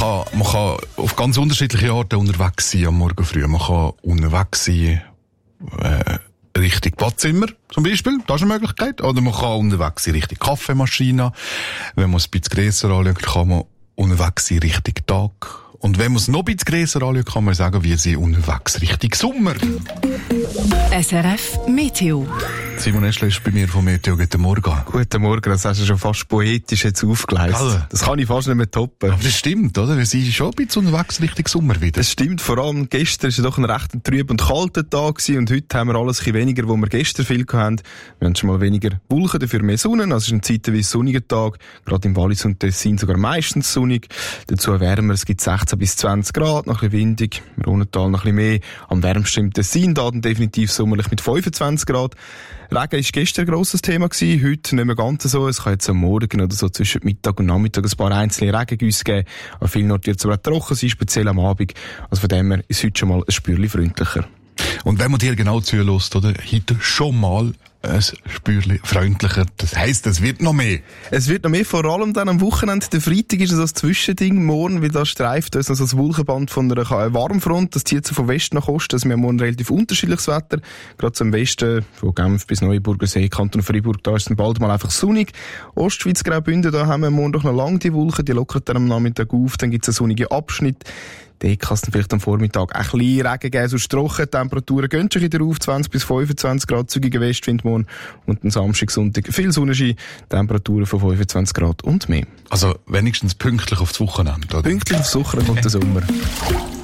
man kann auf ganz unterschiedliche Arten unterwegs sein am Morgen früh. Man kann unterwegs sein, Richtung Badzimmer, zum Beispiel. Das ist eine Möglichkeit. Oder man kann unterwegs sein Richtung Kaffeemaschine. Wenn man es ein bisschen grösser anschaut, kann man unterwegs sein Richtung Tag. Und wenn man es noch ein bisschen grösser anschaut, kann man sagen, wir sind unterwegs Richtung Sommer. SRF Meteo. Simon Eschle ist bei mir von Meteo. Guten Morgen. Guten Morgen, das hast du schon fast poetisch jetzt aufgeleistet. Also, das kann ich fast nicht mehr toppen. Aber das stimmt, oder? Wir sind schon ein bisschen unterwegs Richtung Sommer wieder. Das stimmt, vor allem gestern war doch ein recht trüb und kalter Tag gewesen, und heute haben wir alles ein bisschen weniger, wo wir gestern viel hatten. Wir haben schon mal weniger Wolken, dafür mehr Sonne. Also es ist ein zeitweise sonniger Tag. Gerade im Wallis und Tessin sogar meistens sonnig. Dazu wärmer, es gibt 16 bis 20 Grad, noch ein bisschen windig. Im Rhontal noch ein bisschen mehr. Am wärmsten im Tessin, da dann definitiv sommerlich mit 25 Grad. Regen war gestern ein grosses Thema gewesen, heute nicht mehr ganz so. Es kann jetzt am Morgen oder so zwischen Mittag und Nachmittag ein paar einzelne Regengüsse geben. An vielen Orten wird es aber auch trocken sein, speziell am Abend. Also von dem her ist heute schon mal ein Spürchen freundlicher. Und wenn man dir genau zulässt, oder? Heute schon mal ein Spürchen freundlicher. Das heisst, es wird noch mehr. Es wird noch mehr, vor allem dann am Wochenende. Der Freitag ist so ein Zwischending. Morgen, weil da streift uns noch so das Wolkenband von einer Warmfront. Das zieht so von Westen nach Osten. Also wir haben morgen relativ unterschiedliches Wetter. Gerade zum Westen, von Genf bis Neuenburgersee, Kanton Freiburg, da ist es dann bald mal einfach sonnig. Ostschweiz, Graubünden, da haben wir morgen doch noch lange die Wolken. Die lockern dann am Nachmittag auf. Dann gibt es einen sonnigen Abschnitt. Dort kann es dann vielleicht am Vormittag ein bisschen Regen geben, sonst trocken. Temperaturen gehen schon wieder auf, 20 bis 25 Grad, zügiger Westwind morgen. Und am Samstag, Sonntag viel Sonnenschein, Temperaturen von 25 Grad und mehr. Also wenigstens pünktlich aufs Wochenende, oder? Pünktlich aufs Wochenende und der Sommer.